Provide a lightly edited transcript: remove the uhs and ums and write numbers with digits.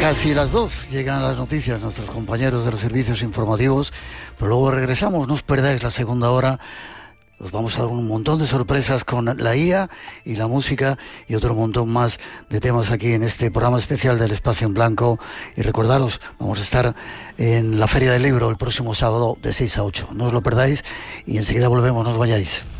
Casi las 2 llegan las noticias, nuestros compañeros de los servicios informativos, pero luego regresamos, no os perdáis la segunda hora. Os vamos a dar un montón de sorpresas con la IA y la música y otro montón más de temas aquí en este programa especial del Espacio en Blanco. Y recordaros, vamos a estar en la Feria del Libro el próximo sábado de 6 a 8. No os lo perdáis y enseguida volvemos, no os vayáis.